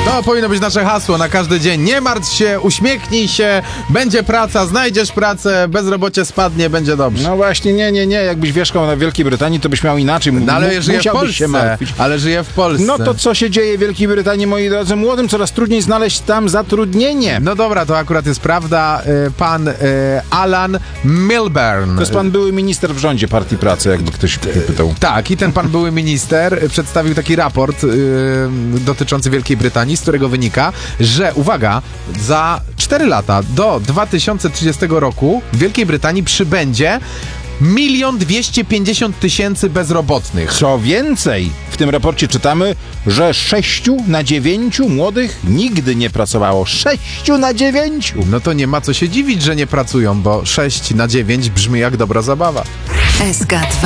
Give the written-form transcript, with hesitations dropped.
To powinno być nasze hasło na każdy dzień. Nie martw się, uśmiechnij się, będzie praca, znajdziesz pracę, bezrobocie spadnie, będzie dobrze. No właśnie, nie. Jakbyś mieszkał na Wielkiej Brytanii, to byś miał inaczej. No, ale żyję w Musiałbyś się Polsce. martwić. Ale żyję w Polsce. No to co się dzieje w Wielkiej Brytanii, moi drodzy? Młodym coraz trudniej znaleźć tam zatrudnienie. No dobra, to akurat jest prawda. Pan Alan Milburn. To jest pan były minister w rządzie Partii Pracy, jakby ktoś pytał. Tak, i ten pan były minister przedstawił taki raport dotyczący Wielkiej Brytanii, z którego wynika, że uwaga, za 4 lata do 2030 roku w Wielkiej Brytanii przybędzie 1 250 000 bezrobotnych. Co więcej, w tym raporcie czytamy, że 6 na 9 młodych nigdy nie pracowało. 6 na 9! No to nie ma co się dziwić, że nie pracują, bo 6 na 9 brzmi jak dobra zabawa. SK2